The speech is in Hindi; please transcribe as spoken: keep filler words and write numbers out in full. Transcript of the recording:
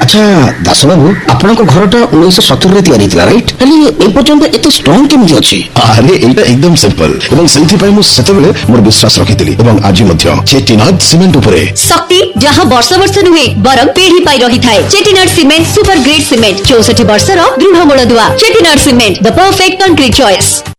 अच्छा दास बाबू आपन को घरटा उन्नीस सत्तर रे तयारी थिला राइट खाली ए पर्यंत एते स्ट्रांग केमि अछि? अरे एटा एकदम सिंपल एवं सेंथि पय मु सेतबेले मोर विश्वास रखितिली एवं आज मध्य चेटीनाथ सीमेंट उपरे शक्ति जहां वर्ष वर्ष नुहे बरम पीढ़ी पाई रही थाए। चेटीनाथ सीमेंट सुपर ग्रेड सीमेंट चौसठ वर्ष रो दृढ़ मूलदुआ। चेटीनाथ cement the perfect concrete choice.